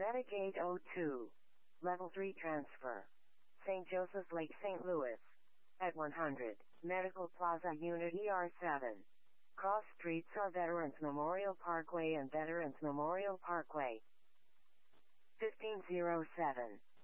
Metagate 02. Level 3 transfer. St. Joseph's Lake, St. Louis. At 100. Medical Plaza Unit ER7. Cross streets are Veterans Memorial Parkway and Veterans Memorial Parkway. 1507.